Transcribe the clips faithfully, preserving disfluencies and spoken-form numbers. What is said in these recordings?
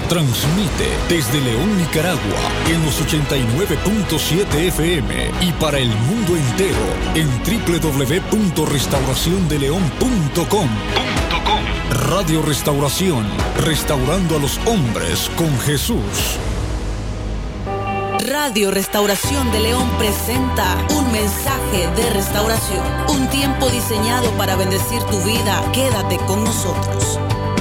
Transmite desde León, Nicaragua, en los ochenta y nueve punto siete F M y para el mundo entero en doble u doble u doble u punto restauración de león punto com. Radio Restauración, restaurando a los hombres con Jesús. Radio Restauración de León presenta un mensaje de restauración, un tiempo diseñado para bendecir tu vida. Quédate con nosotros.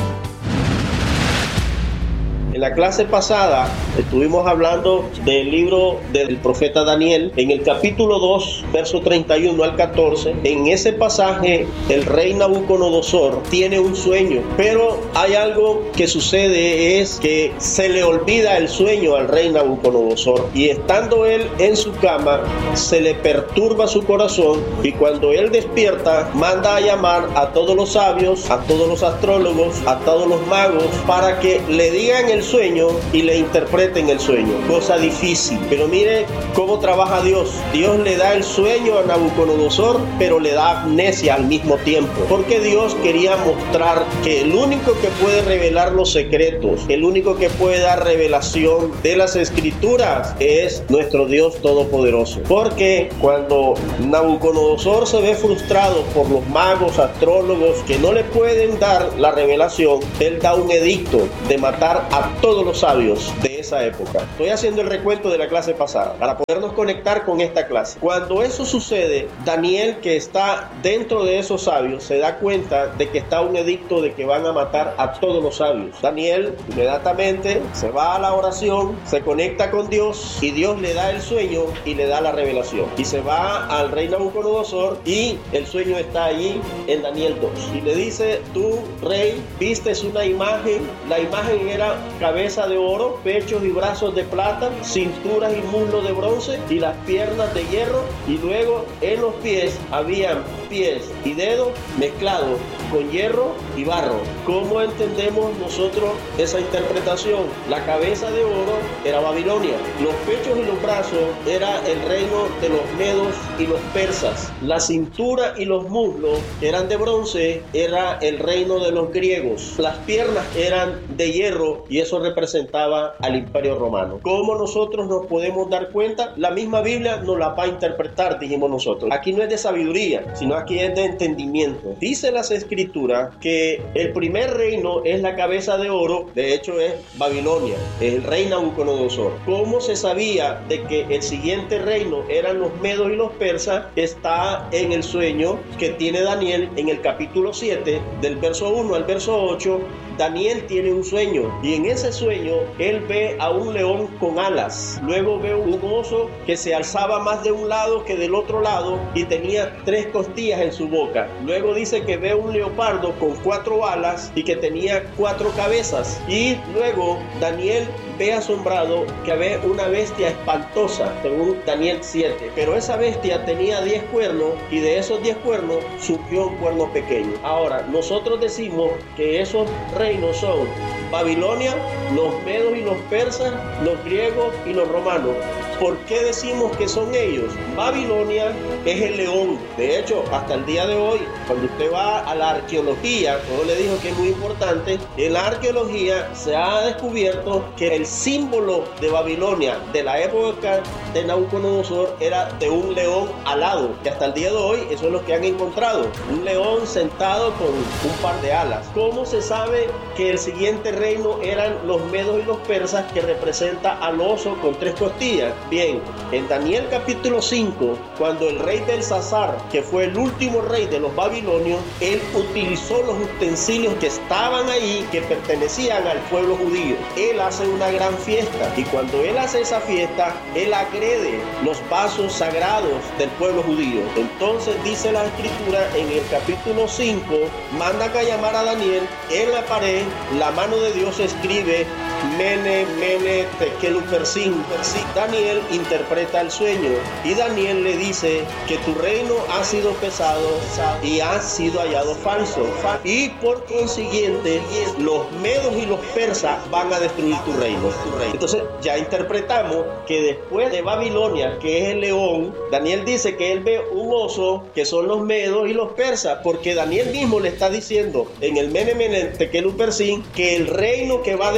En la clase pasada estuvimos hablando del libro del profeta Daniel. En el capítulo dos, verso treinta y uno al catorce, en ese pasaje el rey Nabucodonosor tiene un sueño, pero hay algo que sucede, es que se le olvida el sueño al rey Nabucodonosor, y estando él en su cama se le perturba su corazón, y cuando él despierta manda a llamar a todos los sabios, a todos los astrólogos, a todos los magos, para que le digan el sueño y le interpreten el sueño. Cosa difícil, pero mire cómo trabaja Dios. Dios le da el sueño a Nabucodonosor, pero le da amnesia al mismo tiempo, porque Dios quería mostrar que el único que puede revelar los secretos, el único que puede dar revelación de las escrituras es nuestro Dios todopoderoso. Porque cuando Nabucodonosor se ve frustrado por los magos, astrólogos que no le pueden dar la revelación, él da un edicto de matar a todos los sabios de esa época. Estoy haciendo el recuento de la clase pasada para podernos conectar con esta clase. Cuando eso sucede, Daniel, que está dentro de esos sabios, se da cuenta de que está un edicto de que van a matar a todos los sabios. Daniel inmediatamente se va a la oración, se conecta con Dios, y Dios le da el sueño y le da la revelación. Y se va al rey Nabucodonosor, y el sueño está allí en Daniel dos. Y le dice: tú, rey, vistes una imagen. La imagen era cabeza de oro, pechos y brazos de plata, cinturas y muslos de bronce y las piernas de hierro, y luego en los pies habían pies y dedos mezclados con hierro y barro. ¿Cómo entendemos nosotros esa interpretación? La cabeza de oro era Babilonia, los pechos y los brazos era el reino de los medos y los persas, la cintura y los muslos eran de bronce, era el reino de los griegos, las piernas eran de hierro, y eso representaba al Imperio Romano. ¿Cómo nosotros nos podemos dar cuenta? La misma Biblia nos la va a interpretar, dijimos nosotros. Aquí no es de sabiduría, sino aquí es de entendimiento. Dice las escrituras que el primer reino es la cabeza de oro, de hecho es Babilonia, es el rey Nabucodonosor. ¿Cómo se sabía de que el siguiente reino eran los medos y los persas? Está en el sueño que tiene Daniel en el capítulo siete, del verso uno al verso ocho. Daniel tiene un sueño, y en ese sueño él ve a un león con alas, luego ve un oso que se alzaba más de un lado que del otro lado y tenía tres costillas en su boca. Luego dice que ve un leopardo con cuatro alas y que tenía cuatro cabezas, y luego Daniel ve asombrado que ve una bestia espantosa, según Daniel siete, pero esa bestia tenía diez cuernos, y de esos diez cuernos surgió un cuerno pequeño. Ahora, nosotros decimos que esos reinos son Babilonia, los medos y los persas, los griegos y los romanos. ¿Por qué decimos que son ellos? Babilonia es el león. De hecho, hasta el día de hoy, cuando usted va a la arqueología, como le dijo que es muy importante, en la arqueología se ha descubierto que el símbolo de Babilonia de la época de Nabucodonosor era de un león alado, que hasta el día de hoy eso es lo que han encontrado, un león sentado con un par de alas. ¿Cómo se sabe que el siguiente reino eran los medos y los persas, que representa al oso con tres costillas? Bien, en Daniel capítulo cinco, cuando el rey Belsasar, que fue el último rey de los babilonios, él utilizó los utensilios que estaban ahí, que pertenecían al pueblo judío. Él hace una gran fiesta, y cuando él hace esa fiesta, él agrede los vasos sagrados del pueblo judío. Entonces dice la escritura en el capítulo cinco, mandan a llamar a Daniel. En la pared, la mano de Dios escribe: Mene, Mene, Tekel Upersin. Daniel interpreta el sueño, y Daniel le dice que tu reino ha sido pesado y ha sido hallado falso, y por consiguiente los medos y los persas van a destruir tu reino. Entonces ya interpretamos que después de Babilonia, que es el león, Daniel dice que él ve un oso, que son los medos y los persas, porque Daniel mismo le está diciendo en el Mene, Mene, Tekel Upersin que el reino que va a destruir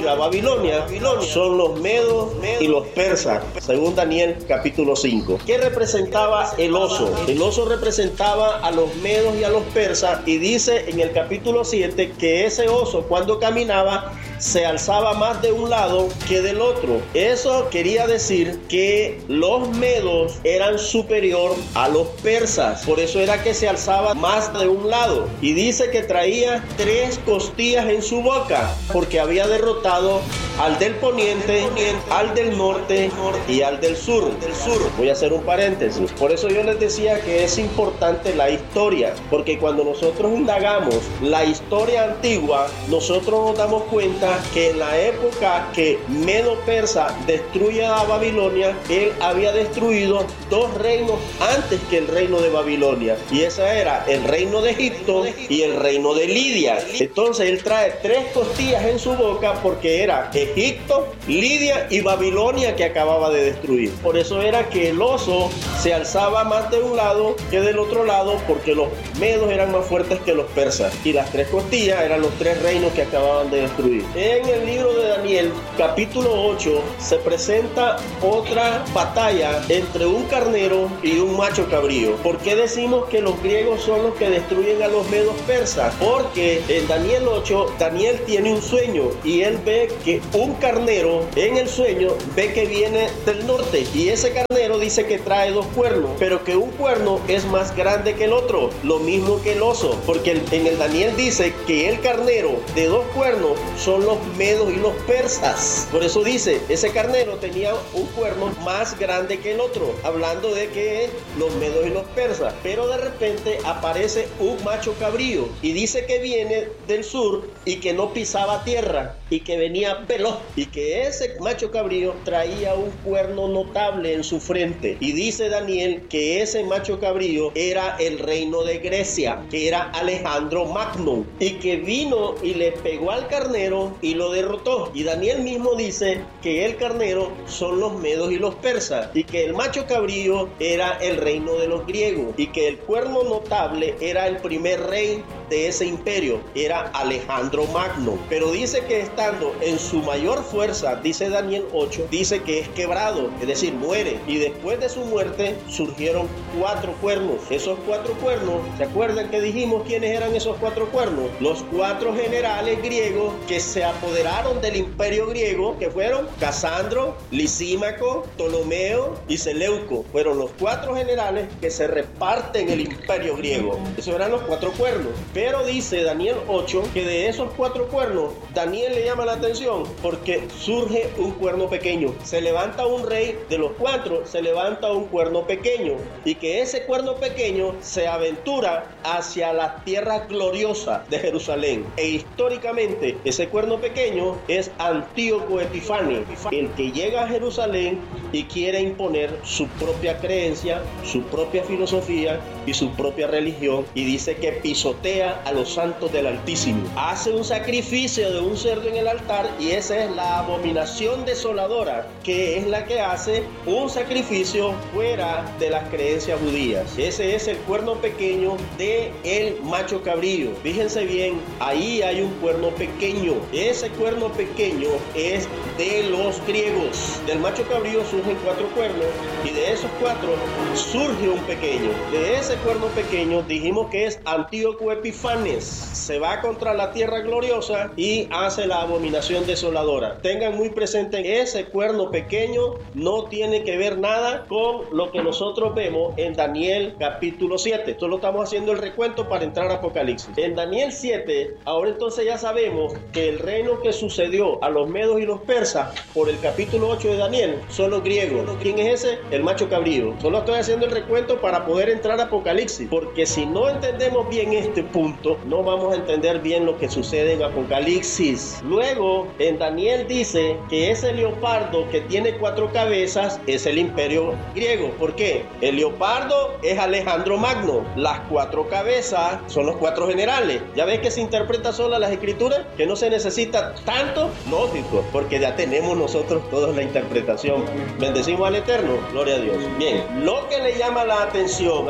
destruir a Babilonia, Babilonia son los medos y los persas, según Daniel capítulo cinco. ¿Qué representaba el oso? El oso representaba a los medos y a los persas, y dice en el capítulo siete que ese oso, cuando caminaba, se alzaba más de un lado que del otro. Eso quería decir que los medos eran superior a los persas, por eso era que se alzaba más de un lado. Y dice que traía tres costillas en su boca, porque había derrotado al del poniente, al del norte y al del sur. Voy a hacer un paréntesis. Por eso yo les decía que es importante la historia, porque cuando nosotros indagamos la historia antigua, nosotros nos damos cuenta que en la época que Medo Persa destruye a Babilonia, él había destruido dos reinos antes que el reino de Babilonia, y ese era el reino de Egipto y el reino de Lidia. Entonces él trae tres costillas en su boca porque era Egipto, Lidia y Babilonia que acababa de destruir. Por eso era que el oso se alzaba más de un lado que del otro lado, porque los medos eran más fuertes que los persas, y las tres costillas eran los tres reinos que acababan de destruir. En el libro de Daniel, capítulo ocho, se presenta otra batalla entre un carnero y un macho cabrío. ¿Por qué decimos que los griegos son los que destruyen a los medos persas? Porque en Daniel ocho, Daniel tiene un sueño y él ve que un carnero en el sueño ve que viene del norte, y ese carnero dice que trae dos cuernos, pero que un cuerno es más grande que el otro, lo mismo que el oso, porque en el Daniel dice que el carnero de dos cuernos son los medos y los persas. Por eso dice, ese carnero tenía un cuerno más grande que el otro, hablando de que los medos y los persas. Pero de repente aparece un macho cabrío y dice que viene del sur y que no pisaba tierra y que venía veloz, y que ese macho cabrío traía un cuerno notable en su frente. Y dice Daniel que ese macho cabrío era el reino de Grecia, que era Alejandro Magno, y que vino y le pegó al carnero y lo derrotó. Y Daniel mismo dice que el carnero son los medos y los persas, y que el macho cabrío era el reino de los griegos, y que el cuerno notable era el primer rey de ese imperio, era Alejandro Magno. Pero dice que estando en su mayor fuerza, dice Daniel ocho, dice que es quebrado, es decir, muere, y después de su muerte surgieron cuatro cuernos. Esos cuatro cuernos, ¿se acuerdan que dijimos quiénes eran esos cuatro cuernos? Los cuatro generales griegos que se apoderaron del imperio griego, que fueron Casandro, Lisímaco, Ptolomeo y Seleuco. Fueron los cuatro generales que se reparten el imperio griego. Esos eran los cuatro cuernos. Pero dice Daniel ocho que de esos cuatro cuernos, Daniel le llama la atención porque surge un cuerno pequeño. Se levanta un rey, de los cuatro se levanta un cuerno pequeño, y que ese cuerno pequeño se aventura hacia la tierra gloriosa de Jerusalén. E históricamente ese cuerno pequeño es Antíoco Epífanes, el que llega a Jerusalén y quiere imponer su propia creencia, su propia filosofía y su propia religión, y dice que pisotea a los santos del Altísimo. Hace un sacrificio de un cerdo en el altar, y esa es la abominación desoladora, que es la que hace un sacrificio fuera de las creencias judías. Ese es el cuerno pequeño de el macho cabrío. Fíjense bien, ahí hay un cuerno pequeño. Ese cuerno pequeño es de los griegos. Del macho cabrío surgen cuatro cuernos, y de esos cuatro surge un pequeño. De ese cuerno pequeño dijimos que es Antíoco Epífanes. Se va contra la tierra gloriosa y hace la abominación desoladora. Tengan muy presente que ese cuerno pequeño no tiene que ver nada con lo que nosotros vemos en Daniel capítulo siete. Solo estamos haciendo el recuento para entrar a Apocalipsis. En Daniel siete, ahora entonces ya sabemos que el reino que sucedió a los medos y los persas por el capítulo ocho de Daniel son los griegos. ¿Quién es ese? El macho cabrío. Solo estoy haciendo el recuento para poder entrar a Apocalipsis, porque si no entendemos bien este punto, no vamos a entender bien lo que sucede en Apocalipsis. Luego, en Daniel dice que ese leopardo que tiene cuatro cabezas es el imperio griego. ¿Por qué? El leopardo es Alejandro Magno. Las cuatro cabezas son los cuatro generales. ¿Ya ves que se interpreta sola las escrituras? Que no se necesita tanto, lógico, porque ya tenemos nosotros todos la interpretación. Bendecimos al Eterno, gloria a Dios. Bien, lo que le llama la atención a Daniel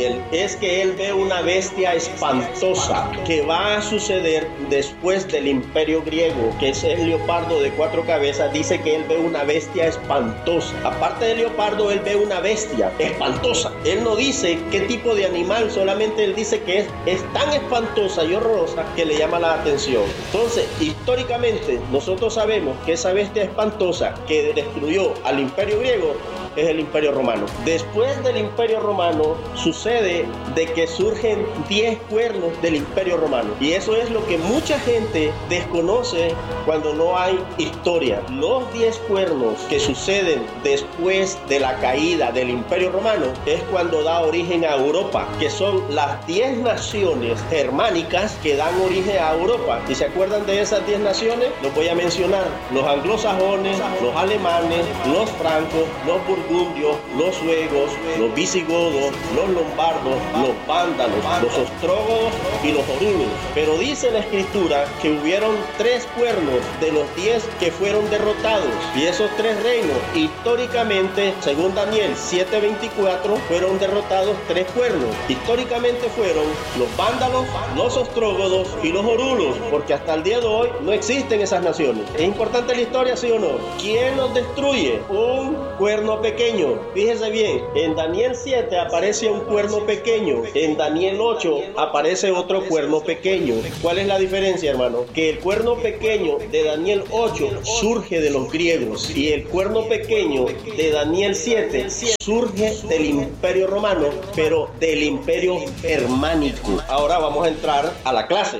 Daniel es que él ve una bestia espantosa que va a suceder después del imperio griego, que es el leopardo de cuatro cabezas. Dice que él ve una bestia espantosa. Aparte del leopardo, él ve una bestia espantosa. Él no dice qué tipo de animal, solamente él dice que es, es tan espantosa y horrorosa que le llama la atención. Entonces, históricamente, nosotros sabemos que esa bestia espantosa que destruyó al imperio griego es el imperio romano. Después del imperio romano sucede de que surgen diez cuernos del imperio romano, y eso es lo que mucha gente desconoce cuando no hay historia. Los diez cuernos que suceden después de la caída del imperio romano es cuando da origen a Europa, que son las diez naciones germánicas que dan origen a Europa. ¿Y se acuerdan de esas diez naciones? Los voy a mencionar: los anglosajones, los alemanes, los francos, los burgundios, los suevos, los visigodos, los lombardos, los vándalos, los ostrógodos y los orulos. Pero dice la escritura que hubieron tres cuernos de los diez que fueron derrotados, y esos tres reinos históricamente, según Daniel siete veinticuatro, fueron derrotados tres cuernos. Históricamente fueron los vándalos, los ostrógodos y los orulos, porque hasta el día de hoy no existen esas naciones. ¿Es importante la historia, sí o no? ¿Quién los destruye? Un cuerno pequeño. Fíjese bien, en Daniel siete aparece un cuerno pequeño, en Daniel ocho aparece otro cuerno pequeño. ¿Cuál es la diferencia, hermano? Que el cuerno pequeño de Daniel ocho surge de los griegos, y el cuerno pequeño de Daniel siete surge del imperio romano, pero del imperio germánico. Ahora vamos a entrar a la clase.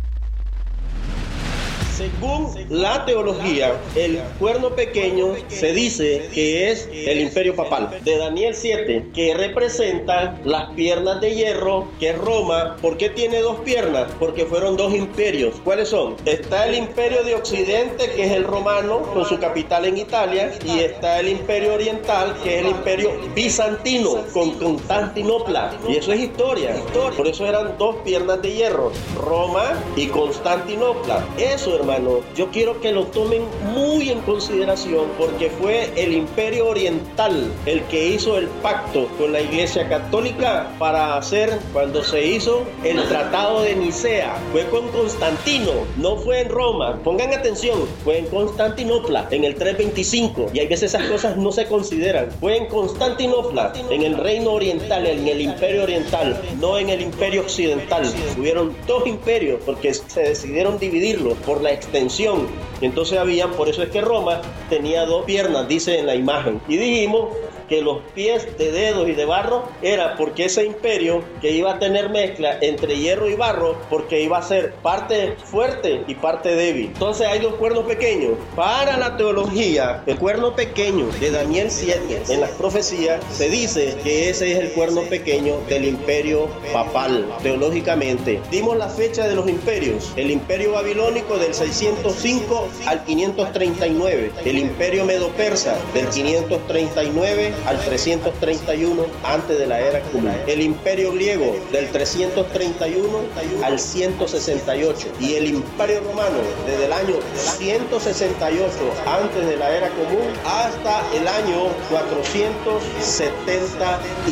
Según la teología, el cuerno pequeño se dice que es el imperio papal de Daniel siete, que representa las piernas de hierro, que es Roma. ¿Por qué tiene dos piernas? Porque fueron dos imperios. ¿Cuáles son? Está el imperio de Occidente, que es el romano, con su capital en Italia, y está el imperio oriental, que es el imperio bizantino, con Constantinopla. Y eso es historia. Por eso eran dos piernas de hierro, Roma y Constantinopla. Eso, hermano, yo quiero que lo tomen muy en consideración, porque fue el imperio oriental el que hizo el pacto con la iglesia católica para hacer, cuando se hizo el tratado de Nicea, fue con Constantino, no fue en Roma. Pongan atención, fue en Constantinopla en el trescientos veinticinco, y hay veces esas cosas no se consideran. Fue en Constantinopla, en el reino oriental, en el imperio oriental, no en el imperio occidental. Hubieron dos imperios porque se decidieron dividirlos por la extensión. Entonces habían, por eso es que Roma tenía dos piernas, dice en la imagen. Y dijimos que los pies de dedos y de barro era porque ese imperio que iba a tener mezcla entre hierro y barro, porque iba a ser parte fuerte y parte débil. Entonces hay dos cuernos pequeños. Para la teología, el cuerno pequeño de Daniel siete en las profecías se dice que ese es el cuerno pequeño del imperio papal. Teológicamente dimos la fecha de los imperios: el imperio babilónico del seiscientos cinco al quinientos treinta y nueve, el imperio medo-persa del quinientos treinta y nueve al trescientos treinta y uno antes de la era común, el imperio griego del trescientos treinta y uno al ciento sesenta y ocho, y el imperio romano desde el año ciento sesenta y ocho antes de la era común hasta el año cuatrocientos setenta y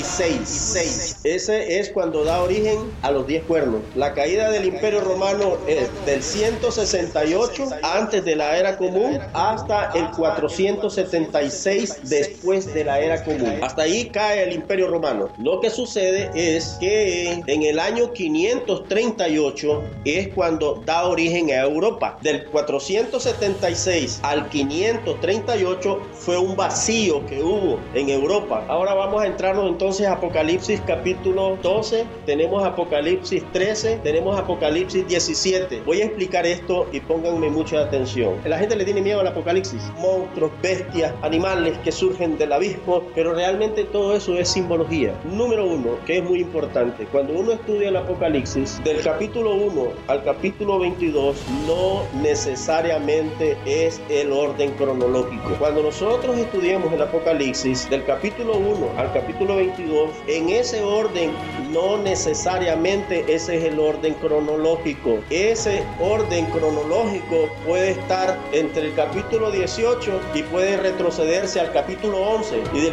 seis. Ese es cuando da origen a los diez cuernos. La caída del imperio romano es del ciento sesenta y ocho antes de la era común hasta el cuatrocientos setenta y seis después de la era común. Hasta ahí cae el imperio romano. Lo que sucede es que en el año quinientos treinta y ocho es cuando da origen a Europa. Del cuatrocientos setenta y seis al quinientos treinta y ocho fue un vacío que hubo en Europa. Ahora vamos a entrarnos entonces a Apocalipsis capítulo doce, tenemos Apocalipsis trece, tenemos Apocalipsis diecisiete. Voy a explicar esto y pónganme mucha atención. La gente le tiene miedo al Apocalipsis: monstruos, bestias, animales que surgen del abismo, pero realmente todo eso es simbología. Número uno, que es muy importante, cuando uno estudia el Apocalipsis, del capítulo uno al capítulo veintidós, no necesariamente es el orden cronológico. Cuando nosotros estudiamos el Apocalipsis, del capítulo uno al capítulo veintidós, en ese orden no necesariamente ese es el orden cronológico. Ese orden cronológico puede estar entre el capítulo dieciocho y puede retrocederse al capítulo once, y del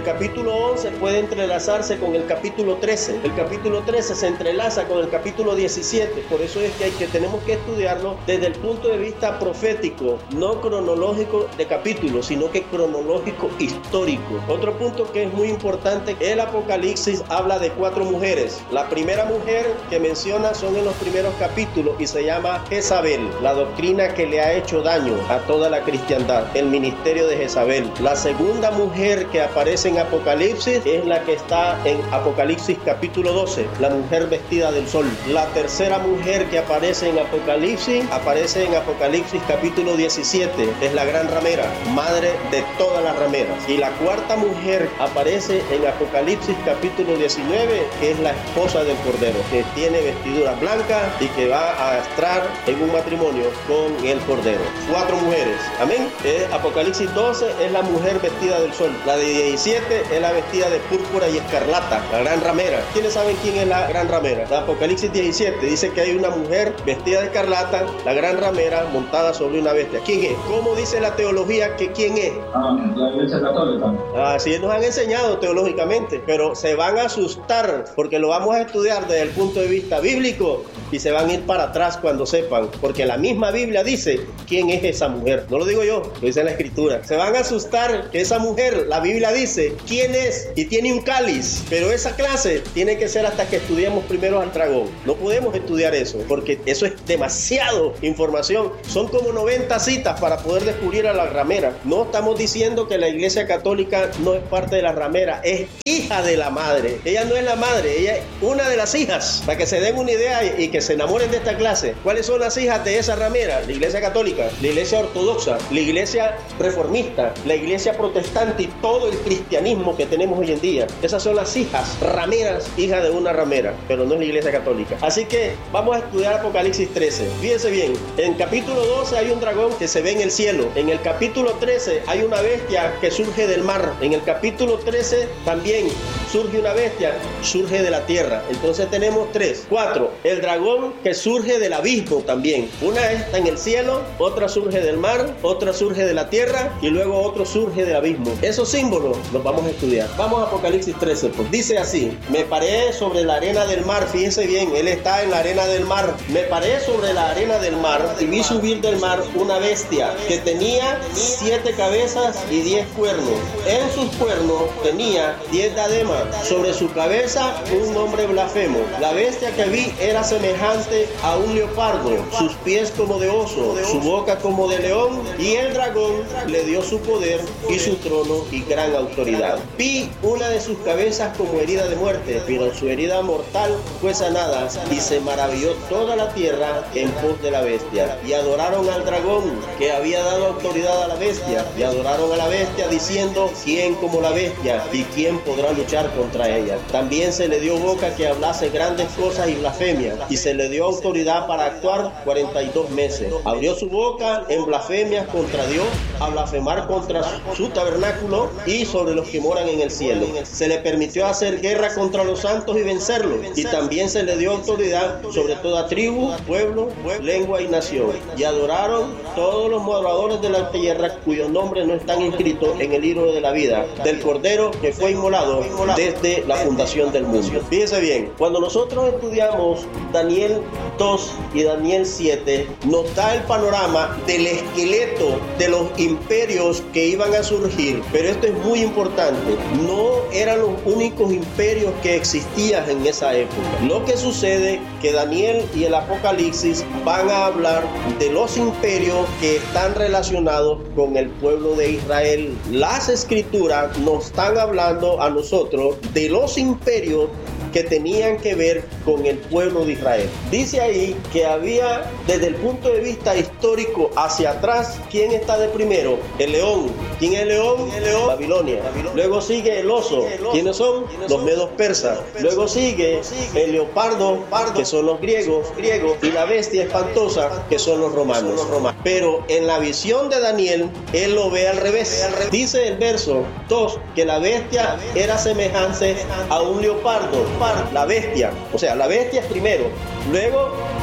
capítulo once puede entrelazarse con el capítulo trece. El capítulo trece se entrelaza con el capítulo diecisiete. Por eso es que, hay que tenemos que estudiarlo desde el punto de vista profético, no cronológico de capítulos, sino que cronológico histórico. Otro punto que es muy importante, el Apocalipsis habla de cuatro mujeres. La primera mujer que menciona son en los primeros capítulos y se llama Jezabel, la doctrina que le ha hecho daño a toda la cristiandad, el ministerio de Jezabel. La segunda mujer que aparece en Apocalipsis es la que está en Apocalipsis capítulo doce, la mujer vestida del sol. La tercera mujer que aparece en Apocalipsis aparece en Apocalipsis capítulo diecisiete, es la gran ramera, madre de todas las rameras. Y la cuarta mujer aparece en Apocalipsis capítulo diecinueve, que es la esposa del Cordero, que tiene vestiduras blancas y que va a estar en un matrimonio con el Cordero. Cuatro mujeres, amén. Eh, Apocalipsis doce es la mujer vestida del sol. La de diecisiete es la vestida de púrpura y escarlata, la gran ramera. ¿Quiénes saben quién es la gran ramera? La Apocalipsis diecisiete dice que hay una mujer vestida de escarlata, la gran ramera montada sobre una bestia. ¿Quién es? ¿Cómo dice la teología que quién es? Ah, la Iglesia Católica. Así nos han enseñado teológicamente, pero se van a asustar porque lo vamos a estudiar desde el punto de vista bíblico y se van a ir para atrás cuando sepan, porque la misma Biblia dice quién es esa mujer. No lo digo yo, lo dice la Escritura. Se van a asustar que esa mujer, la Biblia dice quién es y tiene un cáliz, pero esa clase tiene que ser hasta que estudiemos primero al dragón. No podemos estudiar eso porque eso es demasiado información. Son como noventa citas para poder descubrir a la ramera. No estamos diciendo que la Iglesia Católica no es parte de la ramera, es hija de la madre. Ella no es la madre, ella es una de las hijas. Para que se den una idea y, y que se enamoren de esta clase. ¿Cuáles son las hijas de esa ramera? La Iglesia Católica, la Iglesia Ortodoxa, la Iglesia Reformista, la Iglesia Protestante y todo el cristianismo que tenemos hoy en día. Esas son las hijas rameras, hijas de una ramera, pero no es la Iglesia Católica. Así que vamos a estudiar Apocalipsis trece. Fíjense bien, en capítulo doce hay un dragón que se ve en el cielo. En el capítulo trece hay una bestia que surge del mar. En el capítulo trece también surge una bestia, surge de la tierra. Entonces tenemos tres. Cuatro, el dragón que surge del abismo también. Una está en el cielo, otra surge del mar, otra surge de la tierra y luego otro surge del abismo. Esos símbolos los vamos a estudiar. Vamos a Apocalipsis trece, pues. Dice así: me paré sobre la arena del mar. Fíjense bien, él está en la arena del mar. Me paré sobre la arena del mar y vi subir del mar una bestia que tenía siete cabezas y diez cuernos. En sus cuernos tenía diez diademas. Sobre su cabeza un nombre blasfemo. La bestia que vi era semejante a un leopardo, sus pies como de oso, su boca como de león, y el dragón le dio su poder y su trono y gran autoridad. Vi una de sus cabezas como herida de muerte, pero su herida mortal fue sanada, y se maravilló toda la tierra en pos de la bestia. Y adoraron al dragón que había dado autoridad a la bestia, y adoraron a la bestia diciendo: ¿quién como la bestia? ¿Y quién podrá luchar contra ella? También se le dio boca que hablase grandes cosas y blasfemias, y se le dio autoridad para actuar cuarenta y dos meses. Abrió su boca en blasfemias contra Dios, a blasfemar contra su tabernáculo y sobre los que moran en el cielo. Se le permitió hacer guerra contra los santos y vencerlos, y también se le dio autoridad sobre toda tribu, pueblo, lengua y nación. Y adoraron todos los moradores de la tierra cuyos nombres no están inscritos en el libro de la vida del Cordero que fue inmolado desde la fundación del mundo. Fíjense bien, cuando nosotros estudiamos Daniel dos y Daniel siete, nos da el panorama del esqueleto de los imperios que iban a surgir. Pero esto es muy importante, no eran los únicos imperios que existían en esa época. Lo que sucede que Daniel y el Apocalipsis van a hablar de los imperios que están relacionados con el pueblo de Israel. Las escrituras nos están hablando a nosotros de los imperios que tenían que ver con el pueblo de Israel. Dice ahí que había, desde el punto de vista histórico hacia atrás, ¿quién está de primero? El león. ¿Quién es el león? El león. Babilonia. Luego sigue el oso. ¿Quiénes son? Los medos persas. Luego sigue el leopardo, que son los griegos, griegos, y la bestia espantosa, que son los romanos. Pero en la visión de Daniel, él lo ve al revés. Dice el verso dos que la bestia era semejante a un leopardo. La bestia, o sea, la bestia es primero, luego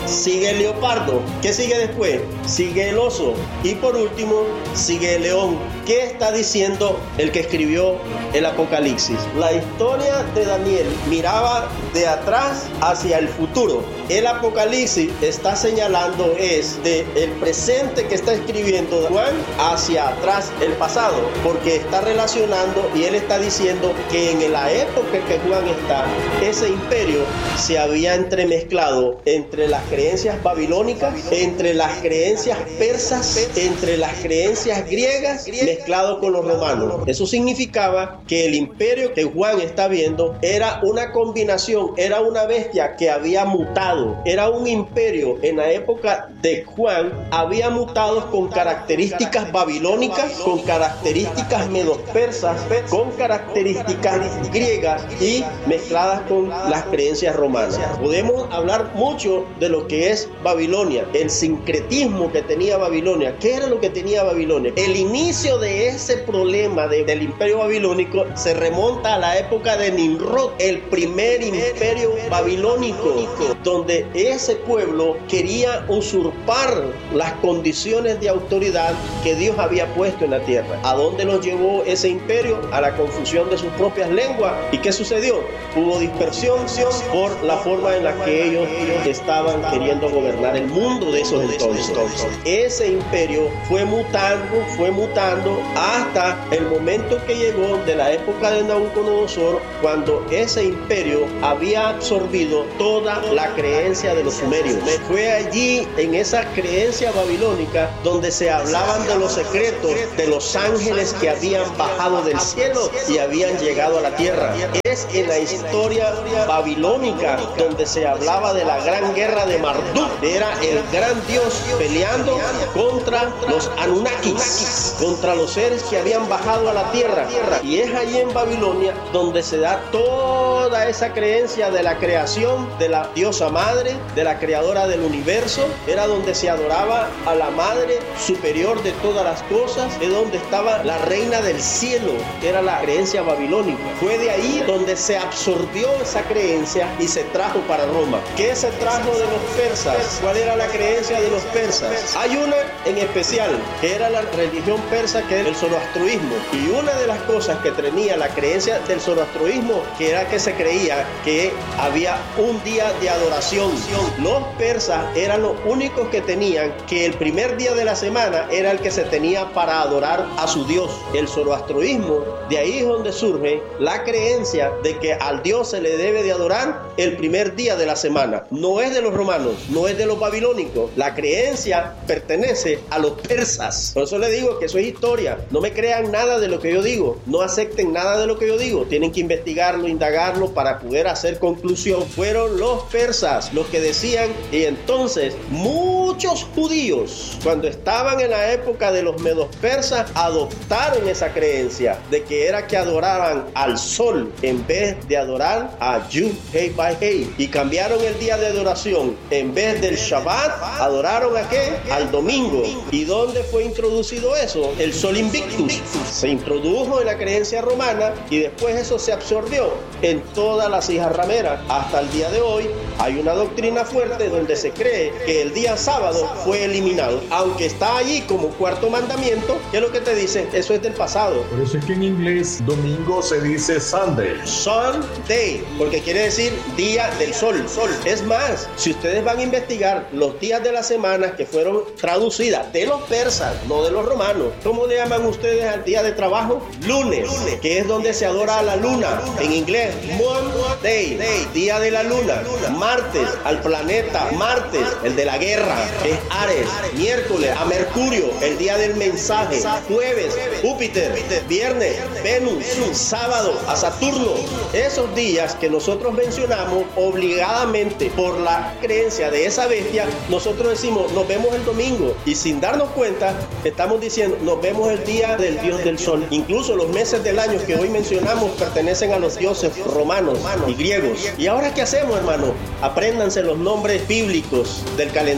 sigue el leopardo. ¿Qué sigue después? Sigue el oso. Y por último, sigue el león. ¿Qué está diciendo el que escribió el Apocalipsis? La historia de Daniel miraba de atrás hacia el futuro. El Apocalipsis está señalando es de el presente que está escribiendo Juan hacia atrás el pasado, porque está relacionando y él está diciendo que en la época que Juan está, ese imperio se había entremezclado entre las creencias babilónicas, entre las creencias persas, entre las creencias griegas, mezclado con los romanos. Eso significaba que el imperio que Juan está viendo era una combinación, era una bestia que había mutado. Era un imperio en la época de Juan, había mutado con características babilónicas, con características medo-persas, con características griegas y mezcladas con las creencias romanas. Podemos hablar mucho de lo que es Babilonia, el sincretismo que tenía Babilonia. ¿Qué era lo que tenía Babilonia? El inicio de ese problema de, del imperio babilónico se remonta a la época de Nimrod, el primer imperio babilónico, donde ese pueblo quería usurpar las condiciones de autoridad que Dios había puesto en la tierra. ¿A dónde los llevó ese imperio? A la confusión de sus propias lenguas. ¿Y qué sucedió? Hubo dispersión por la forma en la que ellos, ellos estaban queriendo gobernar el mundo de esos entonces. Ese imperio fue mutando, fue mutando hasta el momento que llegó de la época de Nabucodonosor, cuando ese imperio había absorbido toda la creencia de los sumerios. Fue allí, en esa creencia babilónica, donde se hablaban de los secretos de los ángeles que habían bajado del cielo y habían llegado a la tierra. Es en la historia babilónica donde se hablaba de la gran guerra de Marduk. Era el gran dios peleando contra los Anunnakis, contra los seres que habían bajado a la tierra. Y es allí en Babilonia donde se da toda esa creencia de la creación de la diosa madre, de la creadora del universo. Era donde se adoraba a la madre superior de todas las cosas, de donde estaba la reina del cielo, que era la creencia babilónica. Fue de ahí donde se absorbió esa creencia y se trajo para Roma. ¿Qué se trajo de los persas? ¿Cuál era la creencia de los persas? Hay una en especial, que era la religión persa, que era el zoroastruismo. Y una de las cosas que tenía la creencia del zoroastruismo, que era que se creía que había un día de adoración. Los persas eran los únicos que tenían que el primer día de la semana era el que se tenía para adorar a su Dios. El zoroastruismo, de ahí es donde surge la creencia de que al Dios se le debe de adorar el primer día de la semana. No es de los romanos, no es de los babilónicos. La creencia pertenece a los persas. Por eso le digo que eso es historia. No me crean nada de lo que yo digo. No acepten nada de lo que yo digo. Tienen que investigarlo, indagarlo para poder hacer conclusión. Fueron los persas los que decían, y entonces muchos judíos, cuando estaban en la época de los medos persas, adoptaron esa creencia de que era que adoraban al sol en vez de adorar a Yud Hei Bai Hei, y cambiaron el día de adoración. En vez del Shabbat, adoraron a qué? Al domingo. ¿Y dónde fue introducido eso? El sol invictus se introdujo en la creencia romana y después eso se absorbió en todas las hijas rameras. Hasta el día de hoy hay una doctrina fuerte donde se cree que el día sábado fue eliminado, aunque está allí como cuarto mandamiento. ¿Qué es lo que te dice? Eso es del pasado. Por eso es que en inglés domingo se dice Sunday. Sunday, porque quiere decir día del sol. Sol. Es más, si ustedes van a investigar los días de la semana que fueron traducidas de los persas, no de los romanos, ¿cómo le llaman ustedes al día de trabajo? Lunes, Lunes. Que es donde se adora a la luna. En inglés, Monday, día de la luna. Martes, al planeta Martes, el de la guerra, es Ares. Miércoles, a Mercurio, el día del mensaje. Jueves, Júpiter. Viernes, Venus. Sábado, a Saturno. Esos días que nosotros mencionamos obligadamente por la creencia de esa bestia, nosotros decimos, nos vemos el domingo. Y sin darnos cuenta, estamos diciendo, nos vemos el día del dios del sol. Incluso los meses del año que hoy mencionamos pertenecen a los dioses romanos y griegos. ¿Y ahora qué hacemos, hermano? Apréndanse los nombres bíblicos del calendario bíblico.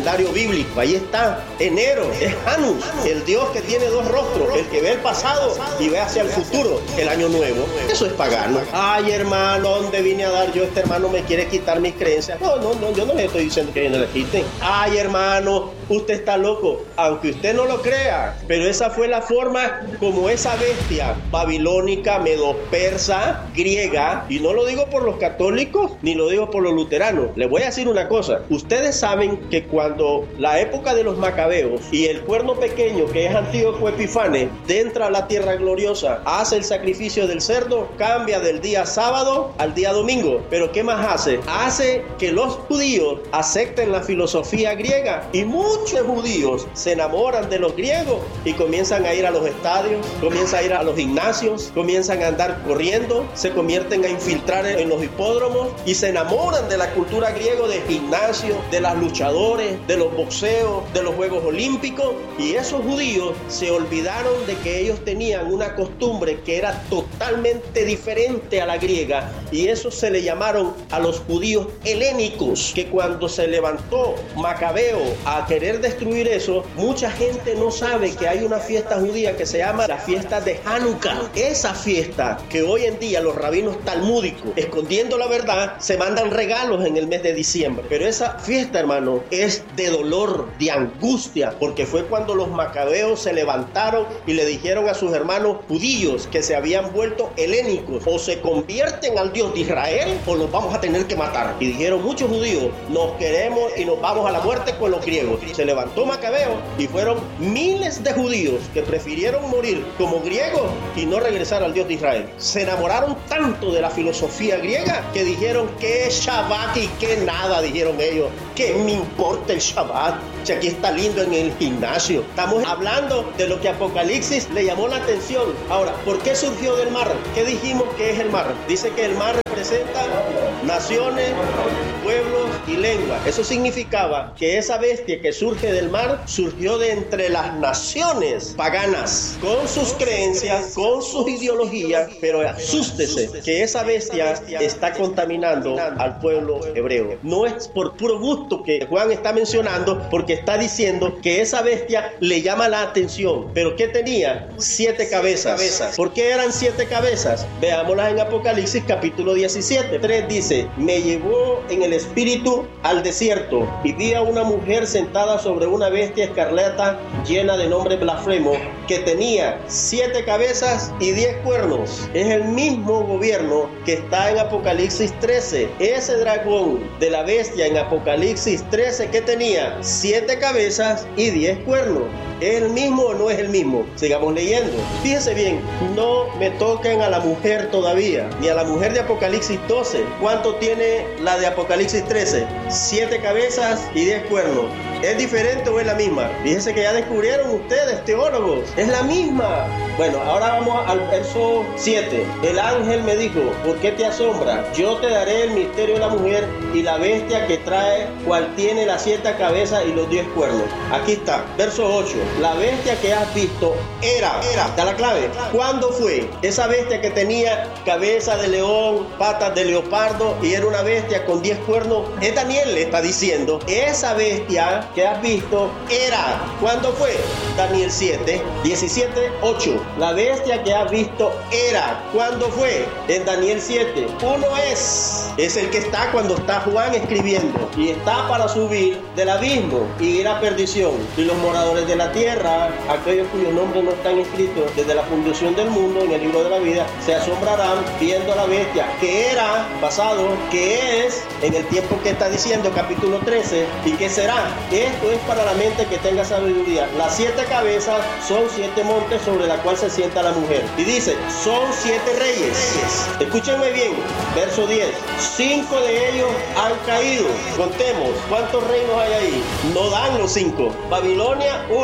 bíblico. Ahí está, enero, es Janus, el Dios que tiene dos rostros, el que ve el pasado y ve hacia el futuro, el año nuevo. Eso es pagano. Ay, hermano, ¿dónde vine a dar yo? Este hermano me quiere quitar mis creencias. No, no, no, yo no le estoy diciendo que no le quiten. Ay, hermano, usted está loco, aunque usted no lo crea, pero esa fue la forma como esa bestia babilónica, medo-persa, griega, y no lo digo por los católicos ni lo digo por los luteranos. Les voy a decir una cosa, ustedes saben que cuando la época de los macabeos y el cuerno pequeño, que es Antíoco Epifanes, entra a la tierra gloriosa, hace el sacrificio del cerdo, cambia del día sábado al día domingo. Pero ¿qué más hace? Hace que los judíos acepten la filosofía griega, y muchos judíos se enamoran de los griegos y comienzan a ir a los estadios, comienzan a ir a los gimnasios, comienzan a andar corriendo, se convierten a infiltrar en los hipódromos y se enamoran de la cultura griega, del gimnasio, de los luchadores, de los boxeos, de los Juegos Olímpicos. Y esos judíos se olvidaron de que ellos tenían una costumbre que era totalmente diferente a la griega, y eso se le llamaron a los judíos helénicos, que cuando se levantó Macabeo a querer destruir eso, mucha gente no sabe que hay una fiesta judía que se llama la fiesta de Hanukkah. Esa fiesta que hoy en día los rabinos talmúdicos, escondiendo la verdad, se mandan regalos en el mes de diciembre. Pero esa fiesta, hermano, es de dolor, de angustia, porque fue cuando los macabeos se levantaron y le dijeron a sus hermanos judíos que se habían vuelto helénicos: o se convierten al Dios de Israel o los vamos a tener que matar. Y dijeron muchos judíos: nos queremos y nos vamos a la muerte con los griegos. Se levantó Macabeo y fueron miles de judíos que prefirieron morir como griegos y no regresar al Dios de Israel. Se enamoraron tanto de la filosofía griega que dijeron que Shabbat y que nada, dijeron ellos. ¿Qué me importa el Shabbat? Si aquí está lindo en el gimnasio. Estamos hablando de lo que Apocalipsis le llamó la atención. Ahora, ¿por qué surgió del mar? ¿Qué dijimos que es el mar? Dice que el mar representa naciones, pueblos y lengua. Eso significaba que esa bestia que surge del mar surgió de entre las naciones paganas, con sus creencias, con sus ideologías. Pero asústese que esa bestia está contaminando al pueblo hebreo. No es por puro gusto que Juan está mencionando, porque está diciendo que esa bestia le llama la atención. ¿Pero qué tenía? Siete cabezas. ¿Por qué eran siete cabezas? Veámoslas en Apocalipsis capítulo diecisiete. tres dice: me llevó en el espíritu al desierto y vi a una mujer sentada sobre una bestia escarlata llena de nombre blasfemo, que tenía siete cabezas y diez cuernos. Es el mismo gobierno que está en Apocalipsis trece. Ese dragón de la bestia en Apocalipsis trece, que tenía siete cabezas y diez cuernos. ¿Es el mismo o no es el mismo? Sigamos leyendo. Fíjense bien, no me toquen a la mujer todavía, ni a la mujer de Apocalipsis doce. ¿Cuánto tiene la de Apocalipsis trece? Siete cabezas y diez cuernos. ¿Es diferente o es la misma? Fíjense que ya descubrieron ustedes, teólogos, es la misma. Bueno, ahora vamos al verso siete. El ángel me dijo: ¿por qué te asombra? Yo te daré el misterio de la mujer y la bestia que trae, cual tiene las siete cabezas y los diez cuernos. Aquí está, verso ocho. La bestia que has visto era, era, da la clave. ¿Cuándo fue? Esa bestia que tenía cabeza de león, patas de leopardo y era una bestia con diez cuernos. Es Daniel, le está diciendo. Esa bestia que has visto era. ¿Cuándo fue? Daniel siete, diecisiete, ocho. La bestia que has visto era. ¿Cuándo fue? En Daniel siete. Uno es. Es el que está cuando está Juan escribiendo. Y está para subir del abismo y ir a perdición. Y los moradores de la tierra, aquellos cuyos nombres no están escritos desde la fundación del mundo en el libro de la vida, se asombrarán viendo a la bestia que era, pasado, que es, en el tiempo que está diciendo, capítulo trece, y que será. Esto es para la mente que tenga sabiduría. Las siete cabezas son siete montes sobre la cual se sienta la mujer. Y dice, son siete reyes. Escúchenme bien, verso diez. Cinco de ellos han caído. Contemos, ¿cuántos reinos hay ahí? No dan los cinco. Babilonia, uno.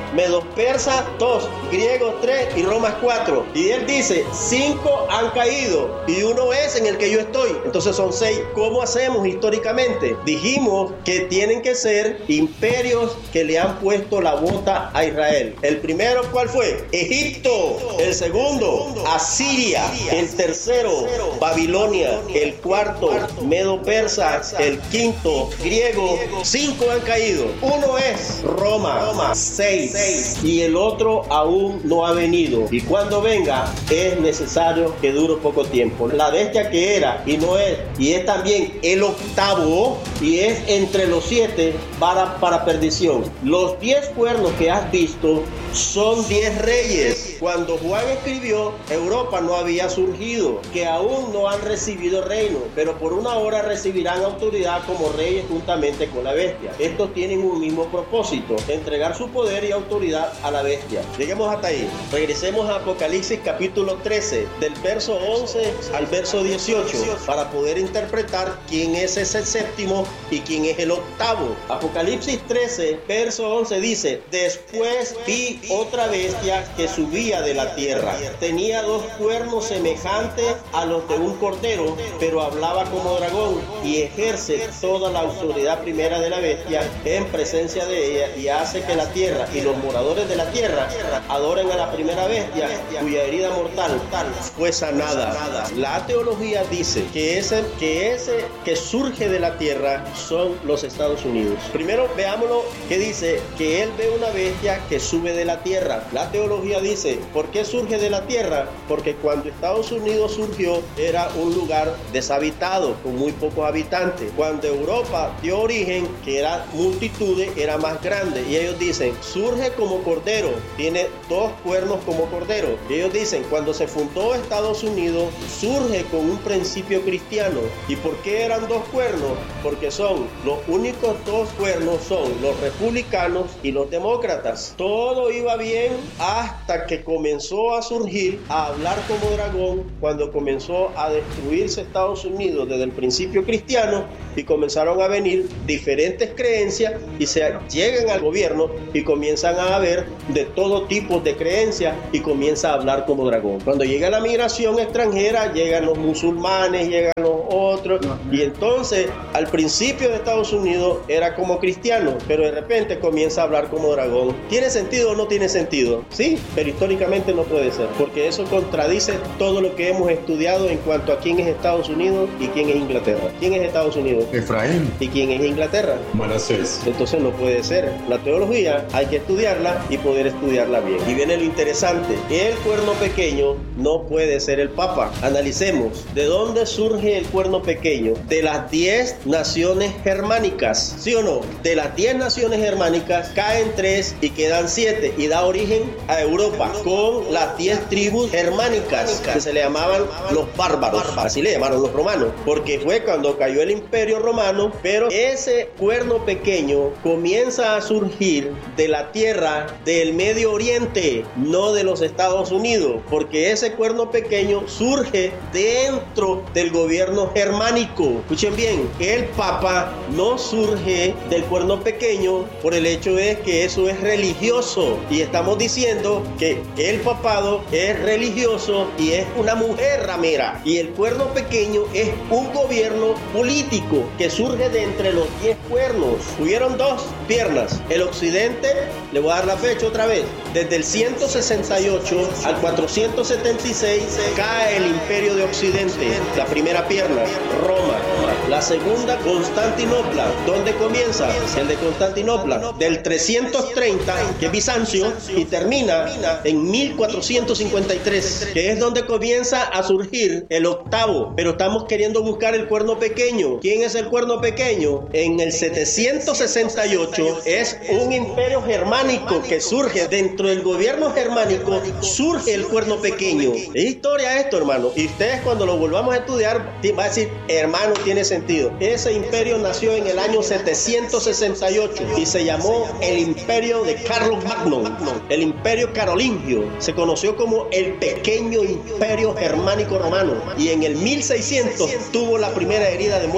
medos persas dos, griegos tres y romas cuatro. Y él dice, cinco han caído y uno es en el que yo estoy. Entonces son seis. ¿Cómo hacemos históricamente? Dijimos que tienen que ser imperios que le han puesto la bota a Israel. El primero, ¿cuál fue? Egipto. El segundo, Asiria. El tercero, Babilonia. El cuarto, medo persa. El quinto, griego. Cinco han caído. Uno es Roma. Roma. Seis. Seis. Y el otro aún no ha venido. Y cuando venga, es necesario que dure poco tiempo. La bestia que era y no es, y es también el octavo, y es entre los siete para, para perdición. Los diez cuernos que has visto son diez reyes. Cuando Juan escribió, Europa no había surgido, que aún no han recibido reino, pero por una hora recibirán autoridad como reyes juntamente con la bestia. Estos tienen un mismo propósito, entregar su poder y autoridad a la bestia. Lleguemos hasta ahí. Regresemos a Apocalipsis capítulo trece, del verso once al verso dieciocho, para poder interpretar quién es ese séptimo y quién es el octavo. Apocalipsis trece, verso once dice, después vi otra bestia que subía de la tierra. Tenía dos cuernos semejantes a los de un cordero, pero hablaba como dragón y ejerce toda la autoridad primera de la bestia en presencia de ella, y hace que la tierra y los moradores de la tierra adoren a la primera bestia, cuya herida mortal fue sanada. La teología dice que ese que ese que surge de la tierra son los Estados Unidos. Primero veámoslo, que dice que él ve una bestia que sube de la tierra. La teología dice, ¿por qué surge de la tierra? Porque cuando Estados Unidos surgió era un lugar deshabitado con muy pocos habitantes. Cuando Europa dio origen, que era multitudes, era más grande, y ellos dicen, surge como cordero, tiene dos cuernos como cordero. Y ellos dicen, cuando se fundó Estados Unidos, surge con un principio cristiano. ¿Y por qué eran dos cuernos? Porque son los únicos dos cuernos, son los republicanos y los demócratas. Todo iba bien hasta que comenzó a surgir, a hablar como dragón, cuando comenzó a destruirse Estados Unidos desde el principio cristiano, y comenzaron a venir diferentes creencias y se llegan al gobierno y comienzan a haber de todo tipo de creencias y comienza a hablar como dragón. Cuando llega la migración extranjera, llegan los musulmanes, llegan los otros, y entonces al principio de Estados Unidos era como cristiano, pero de repente comienza a hablar como dragón. ¿Tiene sentido o no tiene sentido? Sí, pero históricamente no puede ser, porque eso contradice todo lo que hemos estudiado en cuanto a quién es Estados Unidos y quién es Inglaterra. ¿Quién es Estados Unidos? Efraín. ¿Y quién es Inglaterra? Manasés. Entonces no puede ser. La teología hay que estudiarla y poder estudiarla bien. Y viene lo interesante. El cuerno pequeño no puede ser el Papa. Analicemos. ¿De dónde surge el cuerno pequeño? De las diez naciones germánicas. ¿Sí o no? De las diez naciones germánicas caen tres y quedan siete, y da origen a Europa con las diez tribus germánicas, que se le llamaban los bárbaros. Así le llamaron los romanos, porque fue cuando cayó el imperio romano. Pero ese cuerno pequeño comienza a surgir de la tierra del Medio Oriente, no de los Estados Unidos, porque ese cuerno pequeño surge dentro del gobierno germánico. Escuchen bien, el Papa no surge del cuerno pequeño, por el hecho es que eso es religioso, y estamos diciendo que el papado es religioso y es una mujer ramera, y el cuerno pequeño es un gobierno político que surge de entre los diez cuernos. Hubieron dos piernas. El occidente, le voy a dar la fecha otra vez, desde el ciento sesenta y ocho al cuatrocientos setenta y seis cae el imperio de Occidente. La primera pierna, Roma. La segunda, Constantinopla. ¿Dónde comienza? El de Constantinopla, del trescientos treinta, que es Bizancio, y termina en mil cuatrocientos cincuenta y tres, que es donde comienza a surgir el octavo. Pero estamos queriendo buscar el cuerno pequeño. ¿Quién es el cuerno pequeño? En el setecientos sesenta y ocho es un imperio germánico que surge dentro del gobierno germánico, surge el cuerno pequeño. Es historia esto, hermano, y ustedes cuando lo volvamos a estudiar va a decir, hermano, tiene sentido. Ese imperio nació en el año setecientos sesenta y ocho y se llamó el imperio de Carlos Magno, el imperio carolingio. Se conoció como el pequeño imperio germánico romano, y en el mil seiscientos tuvo la primera herida de muerte,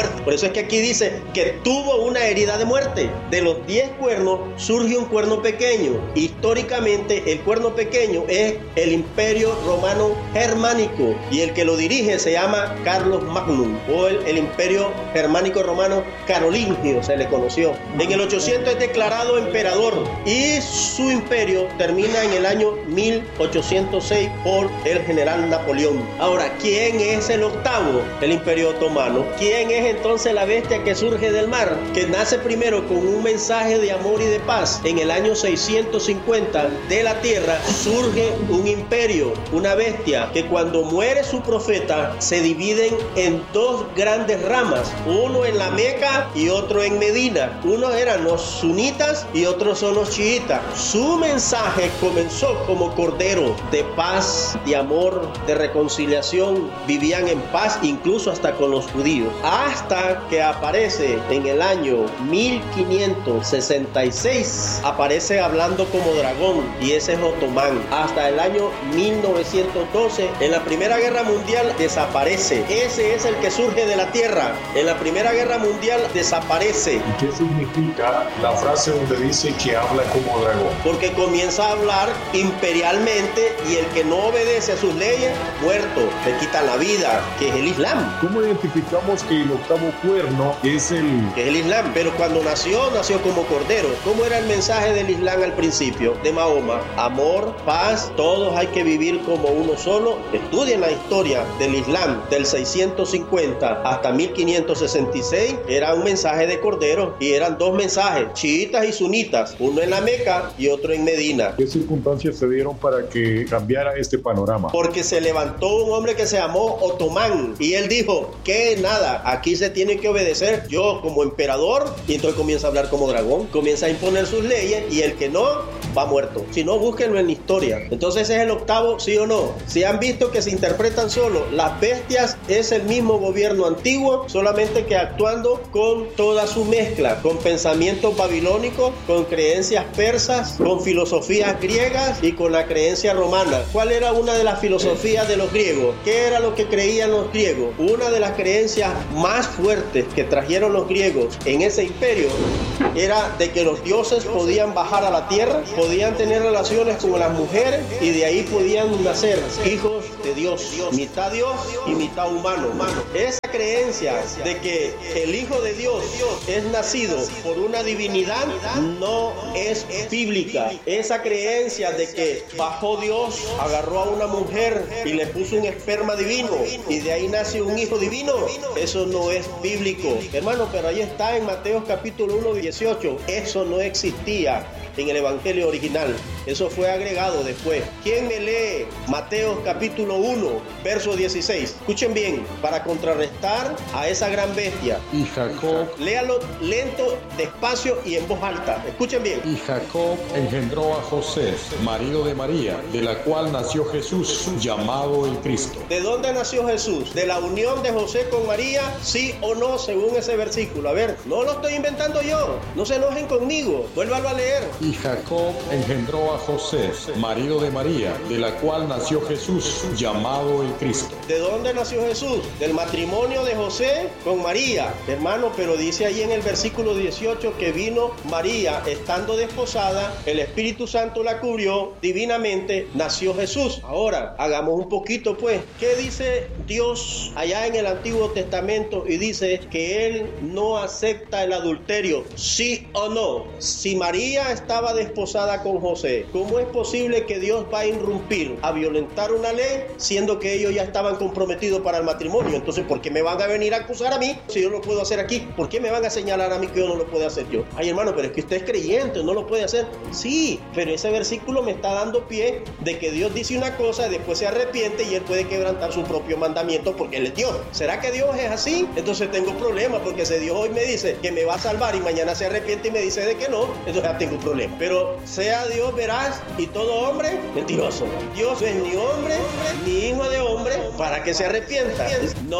Por eso es que aquí dice que tuvo una herida de muerte. De los diez cuernos surge un cuerno pequeño. Históricamente el cuerno pequeño es el Imperio Romano Germánico y el que lo dirige se llama Carlos Magnum, o el, el Imperio Germánico Romano Carolingio se le conoció. En el ochocientos es declarado emperador y su imperio termina en el año mil ochocientos seis por el general Napoleón. Ahora, ¿quién es el octavo? El Imperio Otomano. ¿Quién es entonces la bestia que surge del mar? Que nace primero con un mensaje de amor y de paz. En el año seiscientos cincuenta de la tierra surge un imperio, una bestia que cuando muere su profeta se dividen en dos grandes ramas, uno en la Meca y otro en Medina. Unos eran los sunitas y otros son los chiitas. Su mensaje comenzó como cordero de paz, de amor, de reconciliación. Vivían en paz incluso hasta con los judíos, hasta que aparece en el año mil quinientos sesenta y seis, aparece hablando como dragón, y ese es Otomán. Hasta el año mil novecientos doce, en la Primera Guerra Mundial, desaparece. Ese es el que surge de la tierra. En la Primera Guerra Mundial desaparece. ¿Y qué significa la frase donde dice que habla como dragón? Porque comienza a hablar imperialmente y el que no obedece a sus leyes, muerto, le quitan la vida, que es el Islam. ¿Cómo identificamos que el octavo cuerno es el... que es el Islam? Pero cuando nació, nació como cordero. ¿Cómo era el mensaje del Islam al principio? De Mahoma: amor, paz, todos hay que vivir como uno solo. Estudien la historia del Islam del seiscientos cincuenta hasta mil quinientos sesenta y seis. Era un mensaje de cordero y eran dos mensajes, chiitas y sunitas, uno en la Meca y otro en Medina. ¿Qué circunstancias se dieron para que cambiara este panorama? Porque se levantó un hombre que se llamó Otomán y él dijo que nada, aquí se tiene que obedecer yo como emperador, y entonces comienza a hablar como dragón, comienza a imponer sus leyes y el que no va muerto. Si no, búsquenlo en la historia. Entonces es el octavo, ¿sí o no? Si han visto que se interpretan solo las bestias, es el mismo gobierno antiguo, solamente que actuando con toda su mezcla, con pensamientos babilónicos, con creencias persas, con filosofías griegas y con la creencia romana. ¿Cuál era una de las filosofías de los griegos? ¿Qué era lo que creían los griegos? Una de las creencias más fuertes que trajeron los griegos en ese imperio era de que los dioses podían bajar a la tierra, podían tener relaciones con las mujeres y de ahí podían nacer hijos de Dios, mitad Dios y mitad humano. Esa creencia de que el Hijo de Dios es nacido por una divinidad no es bíblica. Esa creencia de que bajó Dios, agarró a una mujer y le puso un esperma divino y de ahí nace un hijo divino, eso no es bíblico, hermano. Pero ahí está en Mateo capítulo uno, dieciocho. Eso no existía en el evangelio original, eso fue agregado después. ¿Quién me lee Mateo capítulo uno, verso dieciséis? Escuchen bien, para contrarrestar a esa gran bestia. Y Jacob, léalo lento, despacio y en voz alta. Escuchen bien. y Jacob engendró a José, marido de María, de la cual nació Jesús, llamado el Cristo. ¿De dónde nació Jesús? ¿De la unión de José con María? ¿Sí o no? Según ese versículo. A ver, no lo estoy inventando yo, no se enojen conmigo, vuélvalo a leer. Y Jacob engendró a José, marido de María, de la cual nació Jesús, llamado el Cristo. ¿De dónde nació Jesús? Del matrimonio de José con María. Hermano, pero dice ahí en el versículo dieciocho que vino María estando desposada, el Espíritu Santo la cubrió, divinamente nació Jesús. Ahora, hagamos un poquito pues. ¿Qué dice Dios allá en el Antiguo Testamento? Y dice que Él no acepta el adulterio. ¿Sí o no? Si María está estaba desposada con José, ¿cómo es posible que Dios va a irrumpir, a violentar una ley, siendo que ellos ya estaban comprometidos para el matrimonio? Entonces, ¿por qué me van a venir a acusar a mí si yo lo puedo hacer aquí? ¿Por qué me van a señalar a mí que yo no lo puedo hacer yo? Ay, hermano, pero es que usted es creyente, no lo puede hacer. Sí, pero ese versículo me está dando pie de que Dios dice una cosa y después se arrepiente y Él puede quebrantar su propio mandamiento porque Él es Dios. ¿Será que Dios es así? Entonces tengo problemas, porque si Dios hoy me dice que me va a salvar y mañana se arrepiente y me dice de que no, entonces ya tengo un problema. Pero sea Dios veraz y todo hombre mentiroso. Dios no es ni hombre ni hijo de hombre para que se arrepienta. No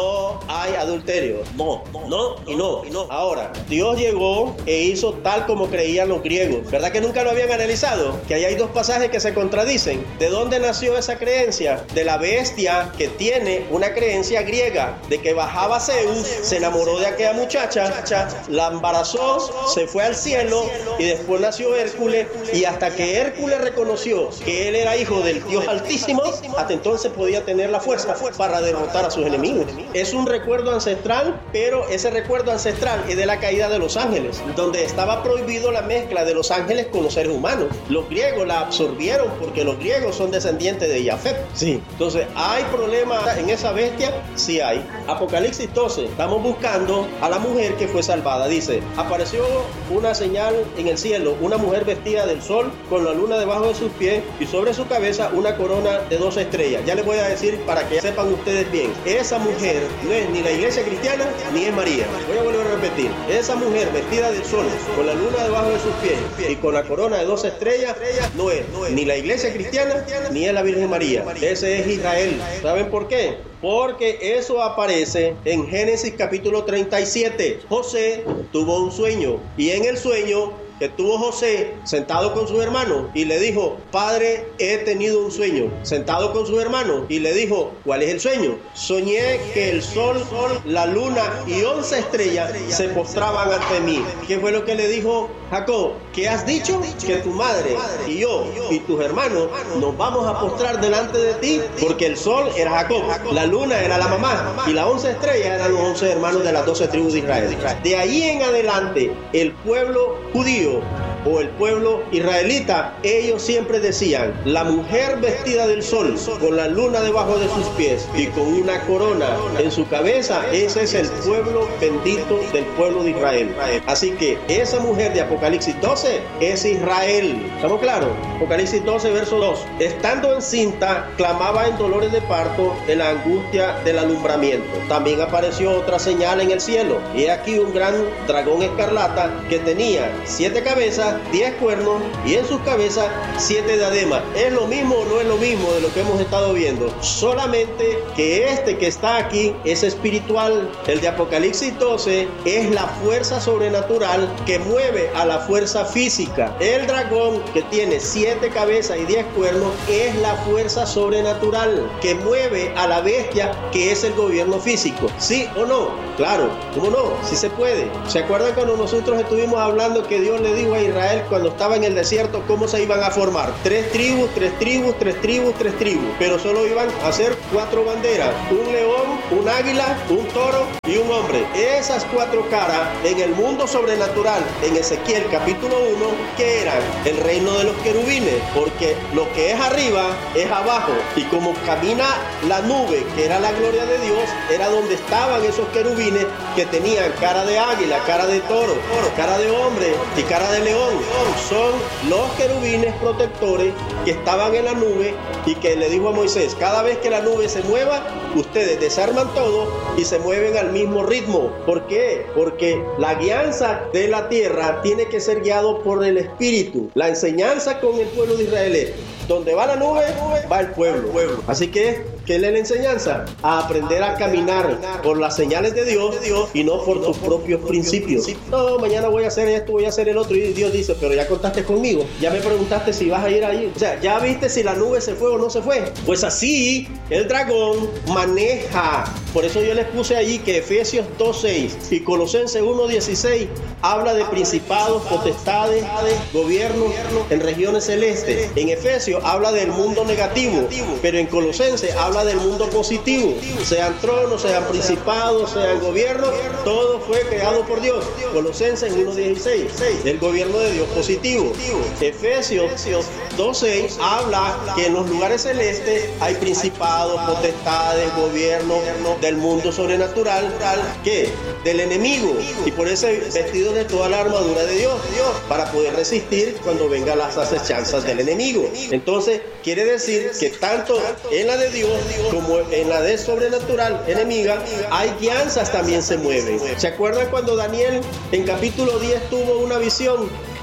hay adulterio. No, no y no, y no. Ahora, Dios llegó e hizo tal como creían los griegos. ¿Verdad que nunca lo habían analizado? Que ahí hay dos pasajes que se contradicen. ¿De dónde nació esa creencia? De la bestia que tiene una creencia griega, de que bajaba Zeus, se enamoró de aquella muchacha, la embarazó, se fue al cielo y después nació Hércules, y hasta que Hércules reconoció que él era hijo del Dios Altísimo, hasta entonces podía tener la fuerza para derrotar a sus enemigos. Es un recuerdo ancestral, pero ese recuerdo ancestral es de la caída de los ángeles, donde estaba prohibido la mezcla de los ángeles con los seres humanos. Los griegos la absorbieron porque los griegos son descendientes de Jafet. Sí. Entonces, ¿hay problema en esa bestia? Sí hay. Apocalipsis doce, estamos buscando a la mujer que fue salvada. Dice, apareció una señal en el cielo, una mujer vestida del sol, con la luna debajo de sus pies y sobre su cabeza una corona de dos estrellas. Ya les voy a decir para que sepan ustedes bien, esa mujer no es ni la iglesia cristiana ni es María. Voy a volver a repetir, esa mujer vestida del sol, con la luna debajo de sus pies y con la corona de dos estrellas, no es ni la iglesia cristiana ni es la Virgen María. Ese es Israel. ¿Saben por qué? Porque eso aparece en Génesis capítulo treinta y siete. José tuvo un sueño y en el sueño que tuvo José sentado con sus hermanos y le dijo, Padre, he tenido un sueño. Sentado con sus hermanos y le dijo, ¿cuál es el sueño? Soñé que el sol, la luna y once estrellas se postraban ante mí. ¿Qué fue lo que le dijo Jacob? ¿Qué has dicho? Que tu madre y yo y tus hermanos nos vamos a postrar delante de ti, porque el sol era Jacob, la luna era la mamá y las once estrellas eran los once hermanos de las doce tribus de Israel. De ahí en adelante, el pueblo judío o el pueblo israelita, ellos siempre decían, la mujer vestida del sol, con la luna debajo de sus pies y con una corona en su cabeza, ese es el pueblo bendito del pueblo de Israel. Así que esa mujer de Apocalipsis doce es Israel. ¿Estamos claros? Apocalipsis doce, verso dos. Estando encinta, clamaba en dolores de parto, en la angustia del alumbramiento. También apareció otra señal en el cielo. Y aquí un gran dragón escarlata que tenía siete cabezas, diez cuernos y en sus cabezas siete diademas. ¿Es lo mismo o no es lo mismo de lo que hemos estado viendo? Solamente que este que está aquí es espiritual. El de Apocalipsis doce es la fuerza sobrenatural que mueve a la fuerza física. El dragón que tiene siete cabezas y diez cuernos es la fuerza sobrenatural que mueve a la bestia, que es el gobierno físico. ¿Sí o no? Claro, ¿cómo no? Sí se puede. ¿Se acuerdan cuando nosotros estuvimos hablando que Dios le dijo a Israel cuando estaba en el desierto cómo se iban a formar? Tres tribus, tres tribus, tres tribus, tres tribus, pero solo iban a hacer cuatro banderas: un león, un águila, un toro y un hombre. Esas cuatro caras en el mundo sobrenatural, en Ezequiel capítulo uno, ¿qué eran? El reino de los querubines, porque lo que es arriba es abajo, y como camina la nube, que era la gloria de Dios, era donde estaban esos querubines que tenían cara de águila, cara de toro, cara de hombre y cara de león. Son los querubines protectores que estaban en la nube y que le dijo a Moisés, cada vez que la nube se mueva, ustedes desarman todo y se mueven al mismo ritmo. ¿Por qué? Porque la guianza de la tierra tiene que ser guiado por el Espíritu. La enseñanza con el pueblo de Israel es, donde va la nube, va el pueblo. Así que, ¿qué es la enseñanza? A aprender a caminar por las señales de Dios y no por tus propios principios. No, mañana voy a hacer esto, voy a hacer el otro. Y Dios dice, pero ya contaste conmigo. Ya me preguntaste si vas a ir ahí. O sea, ya viste si la nube se fue o no se fue. Pues así, el dragón maneja. Por eso yo les puse allí que Efesios dos seis y Colosenses uno dieciséis habla de principados, potestades, gobiernos en regiones celestes. En Efesios habla del mundo negativo, pero en Colosenses habla del mundo positivo. Sean tronos, sean principados, sean gobiernos, todo fue creado por Dios. Colosenses uno dieciséis, el gobierno de Dios positivo. Efesios dos seis habla que en los lugares celestes hay principados, potestades, gobiernos del mundo sobrenatural, ¿qué? Del enemigo. Y por eso vestido de toda la armadura de Dios, Dios, para poder resistir cuando vengan las acechanzas del enemigo. Entonces, quiere decir que tanto en la de Dios como en la de sobrenatural enemiga, hay guianzas también se mueven. ¿Se acuerdan cuando Daniel en capítulo diez tuvo una visión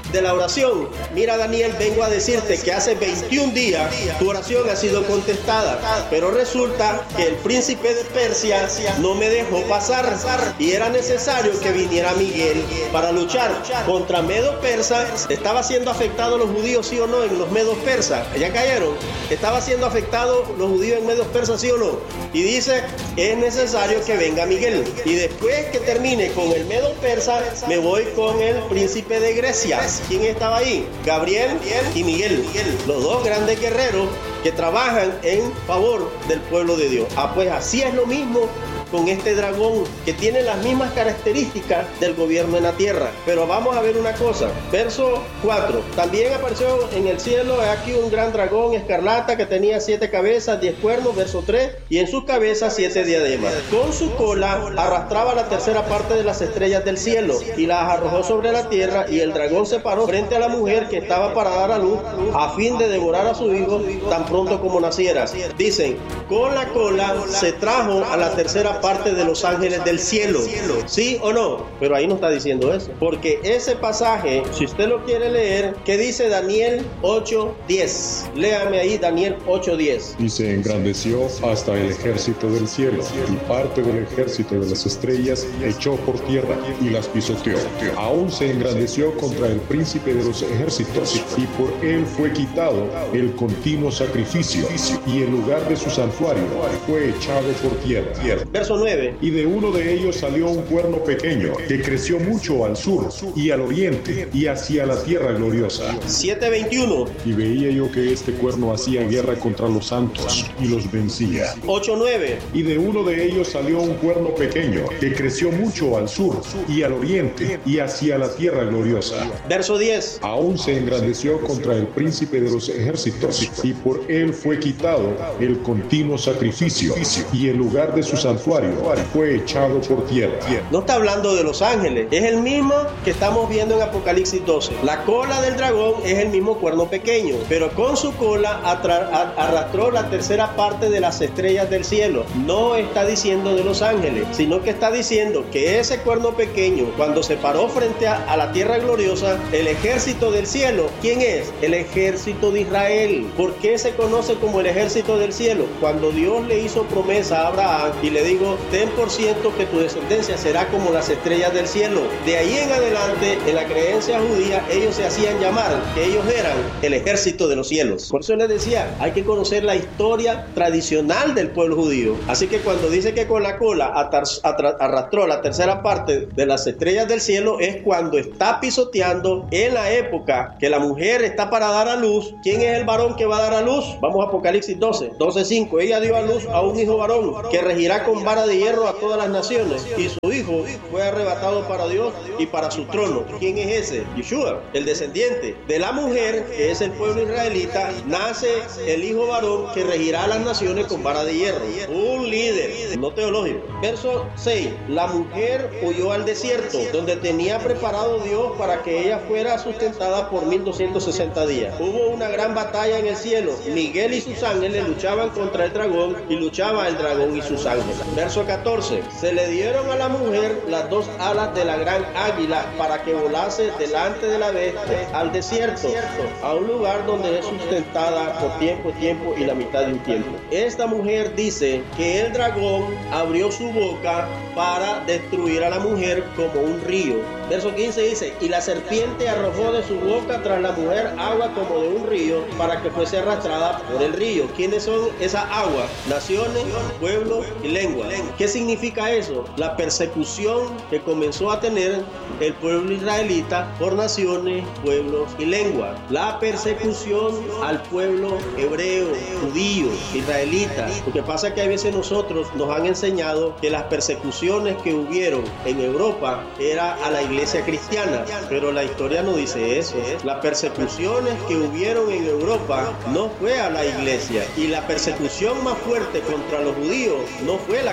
de la oración. Mira, Daniel, vengo a decirte que hace veintiún días tu oración ha sido contestada, pero resulta que el príncipe de Persia no me dejó pasar y era necesario que viniera Miguel para luchar contra Medo Persa. ¿Estaba siendo afectado los judíos, sí o no, en los Medos Persas? ¿Ya cayeron? ¿Estaba siendo afectado los judíos en Medos Persas, sí o no? Y dice, es necesario que venga Miguel. Y después que termine con el Medo Persa, me voy con el príncipe de Grecia. ¿Quién estaba ahí? Gabriel y Miguel, los dos grandes guerreros que trabajan en favor del pueblo de Dios. Ah, pues así es lo mismo con este dragón, que tiene las mismas características del gobierno en la tierra. Pero vamos a ver una cosa, verso cuatro. También apareció en el cielo aquí un gran dragón escarlata que tenía siete cabezas, diez cuernos, verso tres, y en sus cabezas siete diademas. Con su cola arrastraba la tercera parte de las estrellas del cielo y las arrojó sobre la tierra, y el dragón se paró frente a la mujer que estaba para dar a luz, a fin de devorar a su hijo tan pronto como naciera. Dicen, con la cola se trajo a la tercera parte de los ángeles del cielo. ¿Sí o no? Pero ahí no está diciendo eso, porque ese pasaje, si usted lo quiere leer, ¿qué dice Daniel ocho diez? Léame ahí Daniel ocho diez. Y se engrandeció hasta el ejército del cielo, y parte del ejército de las estrellas echó por tierra y las pisoteó. Aún se engrandeció contra el príncipe de los ejércitos, y por él fue quitado el continuo sacrificio, y el lugar de su santuario fue echado por tierra. Verso nueve. Y de uno de ellos salió un cuerno pequeño, que creció mucho al sur y al oriente y hacia la tierra gloriosa. siete veintiuno. Y veía yo que este cuerno hacía guerra contra los santos y los vencía. ocho nueve. Y de uno de ellos salió un cuerno pequeño, que creció mucho al sur y al oriente y hacia la tierra gloriosa. Verso diez. Aún se engrandeció contra el príncipe de los ejércitos, y por él fue quitado el continuo sacrificio, y el lugar de su santuario fue echado por tierra. No está hablando de los ángeles, es el mismo que estamos viendo en Apocalipsis doce. La cola del dragón es el mismo cuerno pequeño, pero con su cola arrastró la tercera parte de las estrellas del cielo. No está diciendo de los ángeles, sino que está diciendo que ese cuerno pequeño, cuando se paró frente a, a la tierra gloriosa, el ejército del cielo, ¿quién es? El ejército de Israel. ¿Por qué se conoce como el ejército del cielo? Cuando Dios le hizo promesa a Abraham y le digo, ten por ciento que tu descendencia será como las estrellas del cielo. De ahí en adelante, en la creencia judía, ellos se hacían llamar que ellos eran el ejército de los cielos. Por eso les decía, hay que conocer la historia tradicional del pueblo judío. Así que cuando dice que con la cola atar, atar, arrastró la tercera parte de las estrellas del cielo, es cuando está pisoteando en la época que la mujer está para dar a luz. ¿Quién es el varón que va a dar a luz? Vamos a Apocalipsis doce, doce cinco. Ella dio a luz a un hijo varón que regirá con vara de hierro a todas las naciones, y su hijo fue arrebatado para Dios y para su trono. ¿Quién es ese? Yeshua, el descendiente de la mujer, que es el pueblo israelita. Nace el hijo varón que regirá a las naciones con vara de hierro, un líder no teológico. Verso seis. La mujer huyó al desierto, donde tenía preparado Dios para que ella fuera sustentada por mil doscientos sesenta días. Hubo una gran batalla en el cielo. Miguel y sus ángeles luchaban contra el dragón, y luchaba el dragón y sus ángeles. Verso catorce. Se le dieron a la mujer las dos alas de la gran águila para que volase delante de la bestia al desierto, a un lugar donde es sustentada por tiempo, tiempo y la mitad de un tiempo. Esta mujer dice que el dragón abrió su boca para destruir a la mujer como un río. Verso quince dice, y la serpiente arrojó de su boca tras la mujer agua como de un río, para que fuese arrastrada por el río. ¿Quiénes son esa agua? Naciones, pueblos y lenguas. ¿Qué significa eso? La persecución que comenzó a tener el pueblo israelita por naciones, pueblos y lenguas. La persecución al pueblo hebreo, judío, israelita. Lo que pasa es que a veces nosotros nos han enseñado que las persecuciones que hubieron en Europa era a la iglesia cristiana, pero la historia no dice eso. Las persecuciones que hubieron en Europa no fue a la iglesia, y la persecución más fuerte contra los judíos no fue la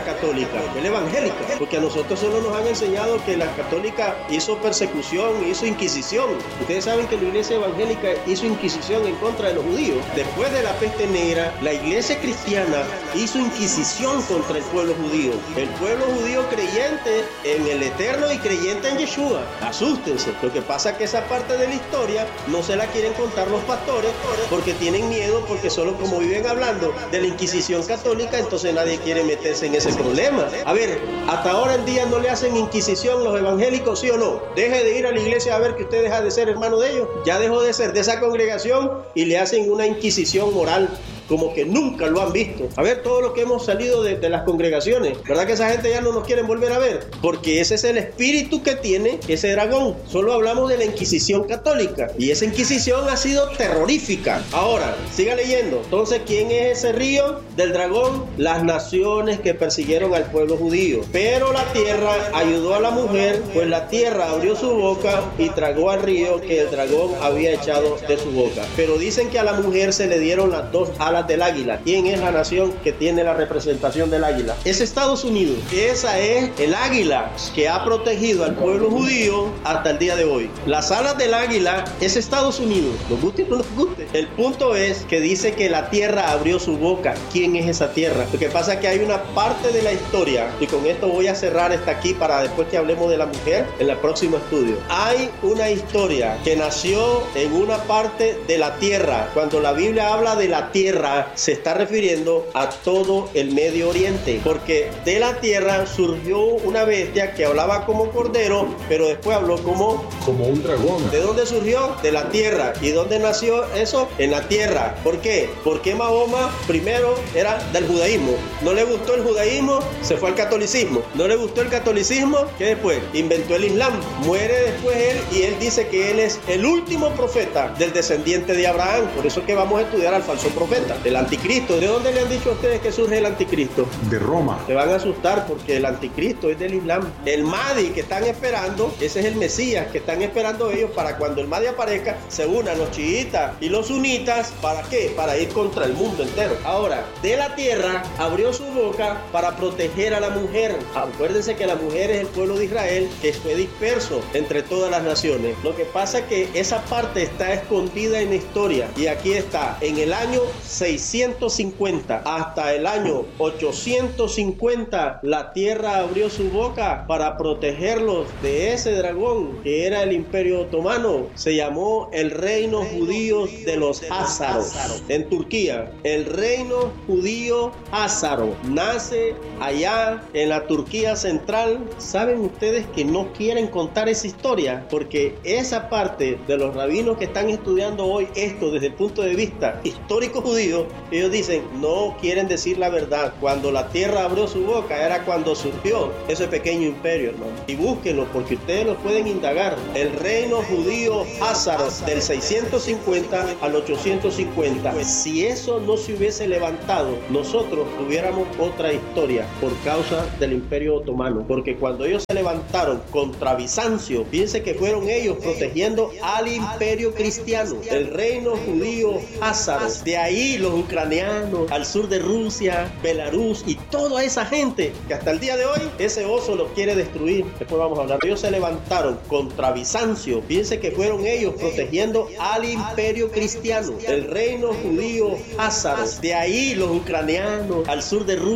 católica, es la evangélica, porque a nosotros solo nos han enseñado que la católica hizo persecución, hizo inquisición. Ustedes saben que la iglesia evangélica hizo inquisición en contra de los judíos. Después de la peste negra, la iglesia cristiana hizo inquisición contra el pueblo judío. El pueblo judío creyente en el Eterno y creyente en Yeshua. Asústense. Lo que pasa es que esa parte de la historia no se la quieren contar los pastores porque tienen miedo, porque solo como viven hablando de la Inquisición católica, entonces nadie quiere meterse en ese problema. A ver, hasta ahora en día no le hacen inquisición los evangélicos, ¿sí o no? Deje de ir a la iglesia a ver que usted deja de ser hermano de ellos. Ya dejó de ser de esa congregación y le hacen una inquisición moral, como que nunca lo han visto. A ver, todo lo que hemos salido de, de las congregaciones, ¿verdad que esa gente ya no nos quieren volver a ver? Porque ese es el espíritu que tiene ese dragón. Solo hablamos de la Inquisición católica y esa Inquisición ha sido terrorífica. Ahora, siga leyendo. Entonces, ¿quién es ese río del dragón? Las naciones que persiguieron al pueblo judío. Pero la tierra ayudó a la mujer, pues la tierra abrió su boca y tragó al río que el dragón había echado de su boca. Pero dicen que a la mujer se le dieron las dos alas del águila. ¿Quién es la nación que tiene la representación del águila? Es Estados Unidos. Esa es el águila que ha protegido al pueblo judío hasta el día de hoy. Las alas del águila es Estados Unidos. Nos guste o no nos guste. El punto es que dice que la tierra abrió su boca. ¿Quién es esa tierra? Lo que pasa es que hay una parte de la historia, y con esto voy a cerrar esta aquí para después que hablemos de la mujer en el próximo estudio. Hay una historia que nació en una parte de la tierra. Cuando la Biblia habla de la tierra, se está refiriendo a todo el Medio Oriente, porque de la tierra surgió una bestia que hablaba como cordero, pero después habló como como un dragón. ¿De dónde surgió? De la tierra. ¿Y dónde nació eso? En la tierra. ¿Por qué? Porque Mahoma primero era del judaísmo. No le gustó el judaísmo, se fue al catolicismo. No le gustó el catolicismo, ¿qué después? Inventó el islam. Muere después él y él dice que él es el último profeta del descendiente de Abraham. Por eso es que vamos a estudiar al falso profeta, el anticristo. ¿De dónde le han dicho a ustedes que surge el anticristo? De Roma. Se van a asustar porque el anticristo es del islam. El Mahdi que están esperando, ese es el Mesías que están esperando ellos para cuando el Mahdi aparezca, se unan los chiitas y los sunitas. ¿Para qué? Para ir contra el mundo entero. Ahora, de la tierra abrió su boca para proteger a la mujer. Acuérdense que la mujer es el pueblo de Israel que fue disperso entre todas las naciones. Lo que pasa es que esa parte está escondida en la historia y aquí está. En el año seiscientos cincuenta hasta el año ochocientos cincuenta, la tierra abrió su boca para protegerlos de ese dragón que era el Imperio Otomano. Se llamó el Reino Judío de los Házaros en Turquía. El Reino Judío Házaro nace allá en la Turquía central. ¿Saben ustedes que no quieren contar esa historia? Porque esa parte de los rabinos que están estudiando hoy esto desde el punto de vista histórico judío, ellos dicen, no quieren decir la verdad. Cuando la tierra abrió su boca era cuando surgió ese pequeño imperio, hermano. Y búsquenlo porque ustedes lo pueden indagar. El reino judío Házaro del seiscientos cincuenta al ochocientos cincuenta. Si eso no se hubiese levantado, nosotros tuviéramos otra historia por causa del Imperio Otomano. Porque cuando ellos se levantaron contra Bizancio, piense que fueron ellos protegiendo al imperio cristiano, el reino judío Házaro. De ahí los ucranianos, al sur de Rusia, Belarus y toda esa gente que hasta el día de hoy ese oso los quiere destruir. Después vamos a hablar. Ellos se levantaron contra Bizancio. Piense que fueron ellos protegiendo al imperio cristiano, el reino judío Házaro. De ahí los ucranianos, al sur de Rusia.